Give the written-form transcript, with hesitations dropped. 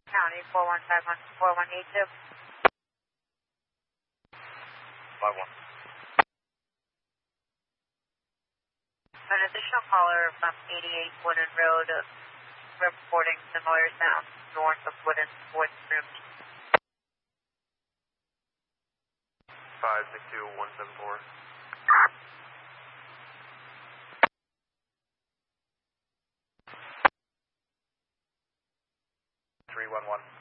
County 41814182. 51. An additional caller from 88 Woodland Road reporting similar sounds north of Woodland Woods Room. 562174. 311.